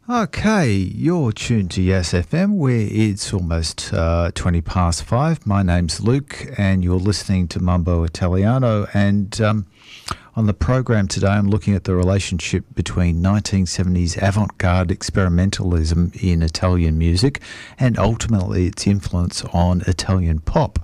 Okay, you're tuned to Yes FM, where it's almost 20 past 5. My name's Luke, and you're listening to Mambo Italiano. And on the program today, I'm looking at the relationship between 1970s avant-garde experimentalism in Italian music and ultimately its influence on Italian pop.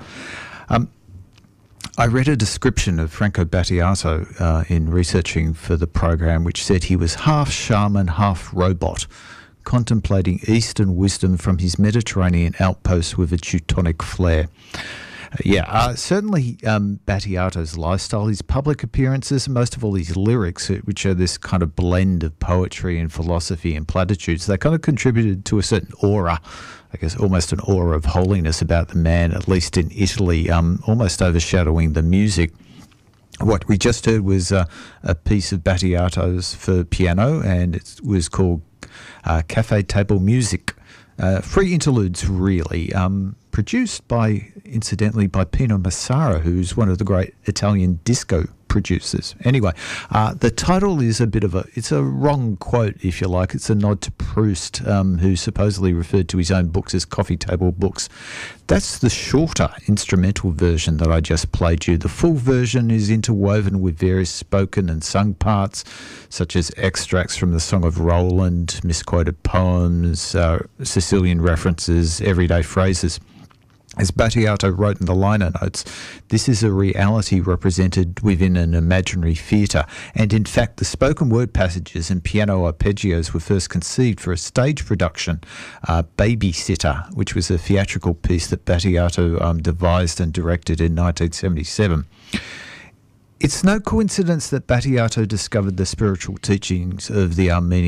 I read a description of Franco Battiato in researching for the program, which said he was half shaman, half robot, contemplating Eastern wisdom from his Mediterranean outpost with a Teutonic flair. Certainly Battiato's lifestyle, his public appearances, and most of all his lyrics, which are this kind of blend of poetry and philosophy and platitudes, they kind of contributed to a certain aura, I guess almost an aura of holiness about the man, at least in Italy, almost overshadowing the music. What we just heard was a piece of Battiato's for piano, and it was called Cafe Table Music. Free interludes, really, produced incidentally by Pino Massara, who's one of the great Italian disco producers. Anyway, the title is it's a wrong quote, if you like. It's a nod to Proust, who supposedly referred to his own books as coffee table books. That's the shorter instrumental version that I just played you. The full version is interwoven with various spoken and sung parts, such as extracts from the Song of Roland, misquoted poems, Sicilian references, everyday phrases. As Battiato wrote in the liner notes, this is a reality represented within an imaginary theatre, and in fact the spoken word passages and piano arpeggios were first conceived for a stage production, Babysitter, which was a theatrical piece that Battiato devised and directed in 1977. It's no coincidence that Battiato discovered the spiritual teachings of the Armenian